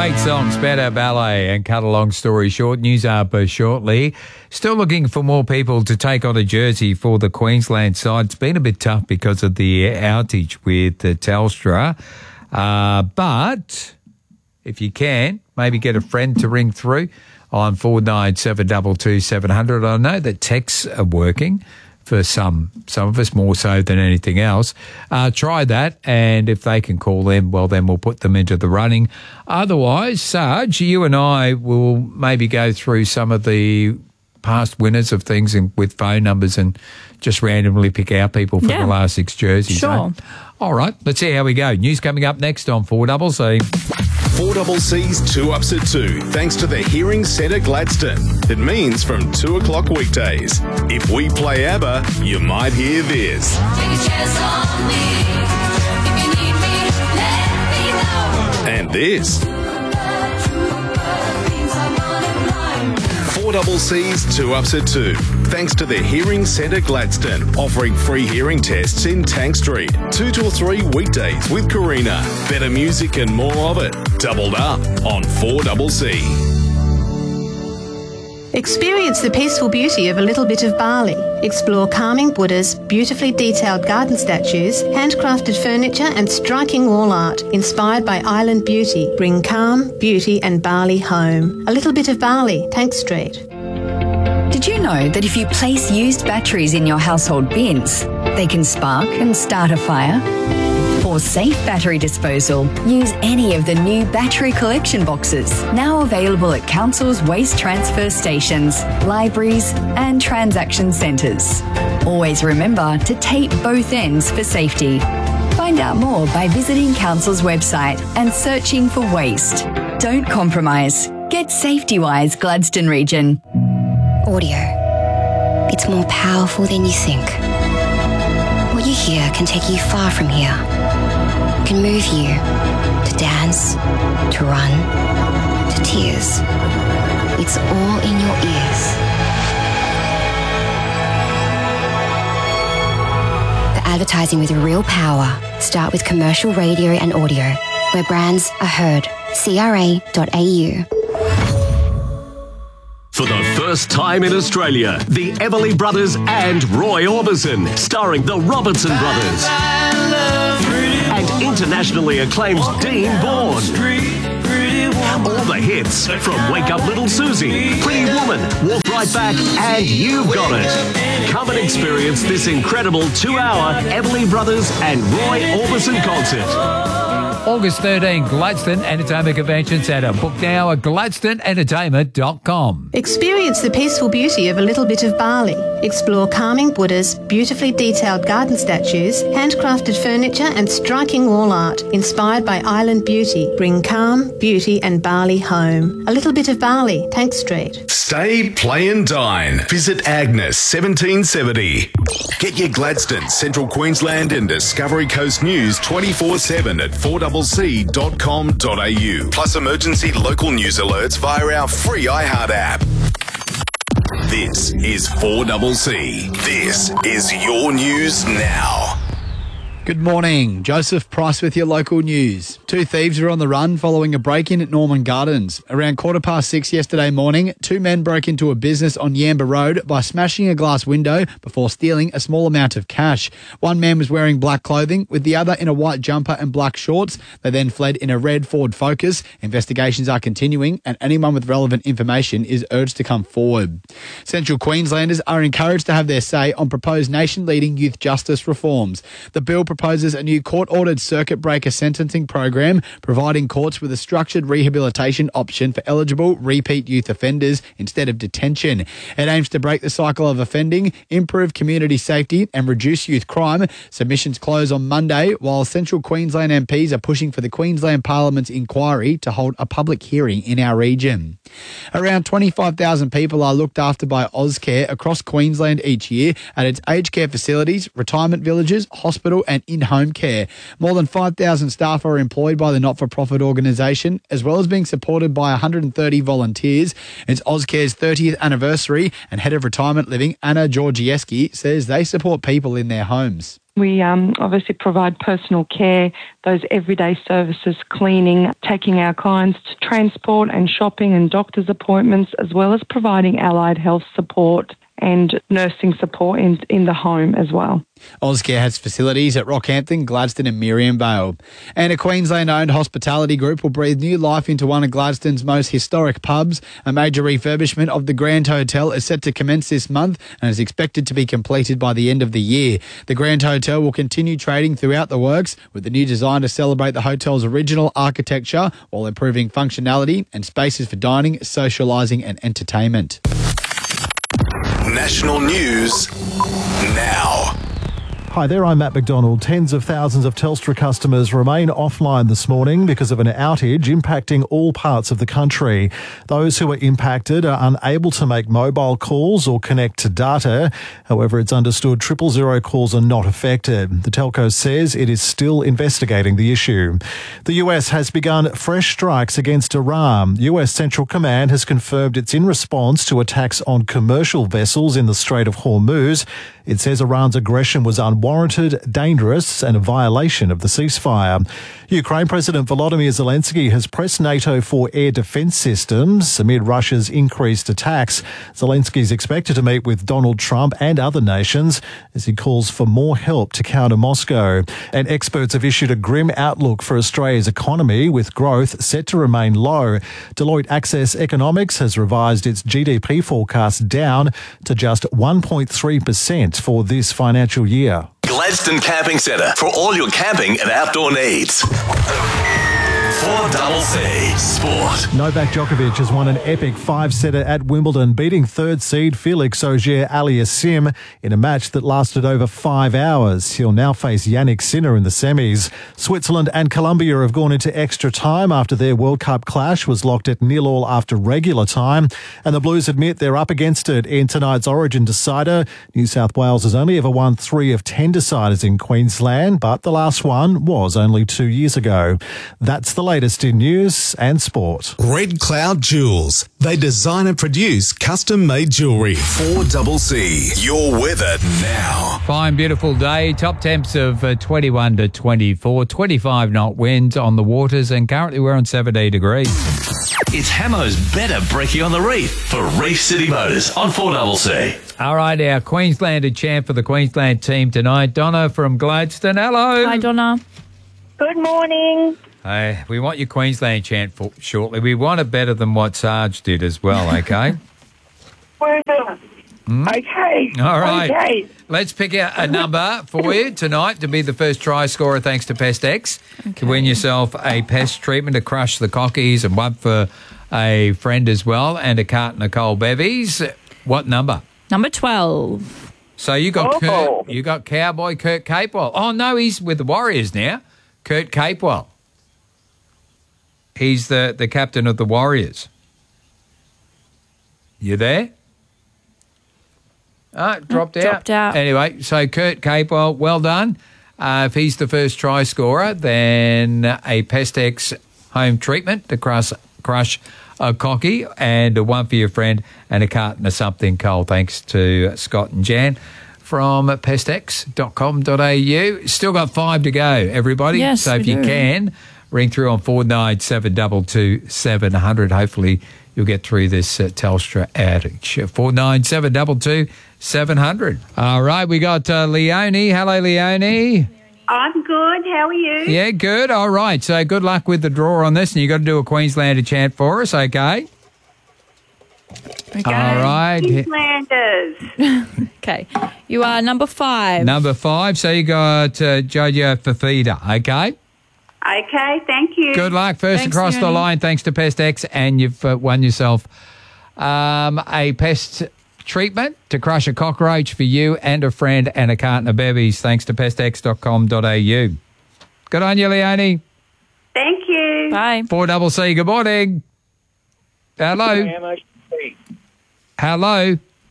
Great songs, Better Ballet, and cut a long story short, news up shortly. Still looking for more people to take on a jersey for the Queensland side. It's been a bit tough because of the outage with Telstra. But if you can, maybe get a friend to ring through on 4972 700. I know that texts are working for some of us more so than anything else. Try that, and if they can call them, well, then we'll put them into the running. Otherwise, Sarge, you and I will maybe go through some of the past winners of things with phone numbers and just randomly pick out people for the last 6 jerseys. Sure. Eh? All right, let's see how we go. News coming up next on 4CC. 4CC's 2 Ups at 2, thanks to the Hearing Centre Gladstone. It means from 2 o'clock weekdays. If we play ABBA, you might hear this. Take a chance on me. If you need me, let me know. And this. 4CC's 2 Ups at 2, thanks to the Hearing Centre Gladstone, offering free hearing tests in Tank Street. 2 till 3 weekdays with Karina. Better music and more of it. Doubled up on 4CC. Experience the peaceful beauty of a little bit of Bali. Explore calming Buddhas, beautifully detailed garden statues, handcrafted furniture and striking wall art inspired by island beauty. Bring calm, beauty and Bali home. A little bit of Bali, Tank Street. Did you know that if you place used batteries in your household bins, they can spark and start a fire? For safe battery disposal, use any of the new battery collection boxes, now available at councils' waste transfer stations, libraries and transaction centres. Always remember to tape both ends for safety. Find out more by visiting council's website and searching for waste. Don't compromise. Get Safety-Wise Gladstone Region. Audio. It's more powerful than you think. What you hear can take you far from here. Can move you to dance, to run, to tears. It's all in your ears. The advertising with real power. Start with commercial radio and audio, where brands are heard. CRA.au. For the first time in Australia, the Everly Brothers and Roy Orbison, starring the Robertson Brothers. And internationally acclaimed Dean Bourne. All the hits from Wake Up Little Susie, Pretty Woman, Walk Right Back, and You've Got It. Come and experience this incredible 2-hour Everly Brothers and Roy Orbison concert. August 13, Gladstone Entertainment Convention Centre. Book now at gladstone-entertainment.com. Experience the peaceful beauty of a little bit of Bali. Explore calming Buddhas, beautifully detailed garden statues, handcrafted furniture and striking wall art inspired by island beauty. Bring calm, beauty and Bali home. A little bit of Bali, Tank Street. Stay, play and dine. Visit Agnes 1770. Get your Gladstone, Central Queensland and Discovery Coast news 24/7 at 4CC.com.au. Plus emergency local news alerts via our free iHeart app. This is 4CC. This is your news now. Good morning. Joseph Price with your local news. 2 thieves are on the run following a break-in at Norman Gardens. Around 6:15 yesterday morning, 2 men broke into a business on Yamba Road by smashing a glass window before stealing a small amount of cash. One man was wearing black clothing, with the other in a white jumper and black shorts. They then fled in a red Ford Focus. Investigations are continuing and anyone with relevant information is urged to come forward. Central Queenslanders are encouraged to have their say on proposed nation-leading youth justice reforms. The bill proposes a new court-ordered circuit breaker sentencing program, providing courts with a structured rehabilitation option for eligible repeat youth offenders instead of detention. It aims to break the cycle of offending, improve community safety and reduce youth crime. Submissions close on Monday, while Central Queensland MPs are pushing for the Queensland Parliament's inquiry to hold a public hearing in our region. Around 25,000 people are looked after by Ozcare across Queensland each year at its aged care facilities, retirement villages, hospital and and in-home care. More than 5,000 staff are employed by the not-for-profit organisation, as well as being supported by 130 volunteers. It's Ozcare's 30th anniversary, and Head of Retirement Living, Anna Georgieski, says they support people in their homes. We obviously provide personal care, those everyday services, cleaning, taking our clients to transport and shopping and doctor's appointments, as well as providing allied health support and nursing support in the home as well. Ozcare has facilities at Rockhampton, Gladstone and Miriam Vale. And a Queensland-owned hospitality group will breathe new life into one of Gladstone's most historic pubs. A major refurbishment of the Grand Hotel is set to commence this month and is expected to be completed by the end of the year. The Grand Hotel will continue trading throughout the works, with the new design to celebrate the hotel's original architecture while improving functionality and spaces for dining, socialising and entertainment. National news now. Hi there, I'm Matt McDonald. Tens of thousands of Telstra customers remain offline this morning because of an outage impacting all parts of the country. Those who are impacted are unable to make mobile calls or connect to data. However, it's understood 000 calls are not affected. The telco says it is still investigating the issue. The US has begun fresh strikes against Iran. US Central Command has confirmed it's in response to attacks on commercial vessels in the Strait of Hormuz. It says Iran's aggression was unwarranted, dangerous and a violation of the ceasefire. Ukraine President Volodymyr Zelensky has pressed NATO for air defence systems amid Russia's increased attacks. Zelensky is expected to meet with Donald Trump and other nations as he calls for more help to counter Moscow. And experts have issued a grim outlook for Australia's economy, with growth set to remain low. Deloitte Access Economics has revised its GDP forecast down to just 1.3% for this financial year. Gladstone Camping Centre for all your camping and outdoor needs. 4CC Sport. Novak Djokovic has won an epic five-setter at Wimbledon, beating third seed Felix Auger-Aliassime in a match that lasted over 5 hours. He'll now face Yannick Sinner in the semis. Switzerland and Colombia have gone into extra time after their World Cup clash was locked at 0-0 after regular time. And the Blues admit they're up against it in tonight's Origin decider. New South Wales has only ever won 3 of 10 deciders in Queensland, but the last one was only 2 years ago. That's the latest in news and sport. Red Cloud Jewels. They design and produce custom-made jewellery. 4CC. Your weather now. Fine, beautiful day. Top temps of 21 to 24, 25 knot winds on the waters, and currently we're on 17 degrees. It's Hamo's Better Brekkie on the Reef for Reef City Motors on 4CC. All right, our Queenslander champ for the Queensland team tonight, Donna from Gladstone. Hello. Hi, Donna. Good morning. Hey, we want your Queensland chant for shortly. We want it better than what Sarge did as well, okay? Okay. All right. Okay. Let's pick out a number for you tonight to be the first try scorer thanks to Pest X. To win yourself a pest treatment to crush the cockies and one for a friend as well, and a carton of cold bevies. What number? Number 12. So you got Cowboy Kurt Capewell. Oh, no, he's with the Warriors now. Kurt Capewell. He's the captain of the Warriors. You there? Dropped out. Anyway, so Kurt Capewell, well done. If he's the first try scorer, then a Pestex home treatment to crush a cocky, and a one for your friend, and a carton of something cold, thanks to Scott and Jan from pestex.com.au. Still got 5 to go, everybody. Yes, so if you can, ring through on 49722 700. Hopefully you'll get through this Telstra outage. 49722 700. All right, we got Leonie. Hello, Leonie. I'm good. How are you? Yeah, good. All right. So good luck with the draw on this, and you got to do a Queenslander chant for us, okay? Okay. All right. Queenslanders. Okay. You are number 5. Number 5. So you got Jojo Fafita, okay? Okay, thank you. Good luck. First Thanks, across the Leonie. line, thanks to Pest X, and you've won yourself a pest treatment to crush a cockroach for you and a friend, and a carton of bevies, thanks to pestex.com.au. Good on you, Leonie. Thank you. Bye. 4CC, good morning. Hello. Hello.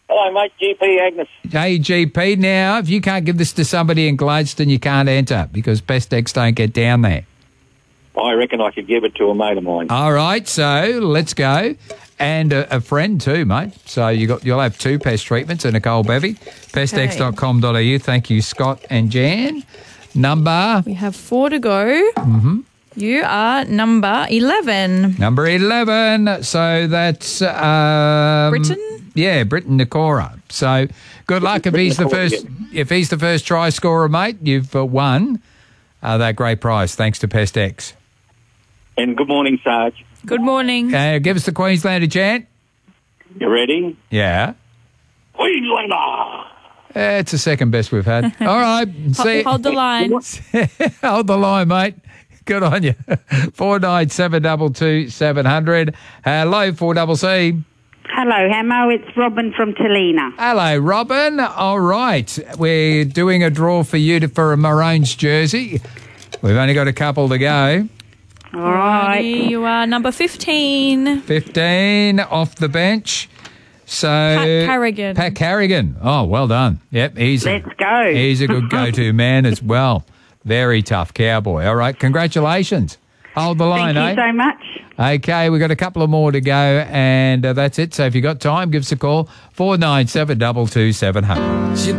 Hello, mate. GP Agnes. Hey, GP, now, if you can't give this to somebody in Gladstone, you can't enter because Pestex don't get down there. I reckon I could give it to a mate of mine. All right, so let's go. And a friend too, mate. So you'll have 2 pest treatments and Nicole Bevy. Pestex.com.au. Thank you, Scott and Jan. Number? We have 4 to go. Mm-hmm. You are number 11. Number 11. So that's... Britain? Yeah, Britain Nakora. So good luck if he's the first try scorer, mate. You've won that great prize thanks to Pestex. And good morning, Sarge. Good morning. Give us the Queenslander chant. You ready? Yeah. Queenslander! It's the second best we've had. All right. Hold the line. Hold the line, mate. Good on you. 49722700. Hello, 4CC. Hello, Hamo. It's Robin from Talina. Hello, Robin. All right. We're doing a draw for you for a Maroons jersey. We've only got a couple to go. All right. You are number 15. 15 off the bench. So Pat Carrigan. Pat Carrigan. Oh, well done. Yep, Let's go. He's a good go-to man as well. Very tough cowboy. All right, congratulations. Hold the line, Thank you so much. Okay, we've got a couple of more to go, and that's it. So if you've got time, give us a call, 497 22700.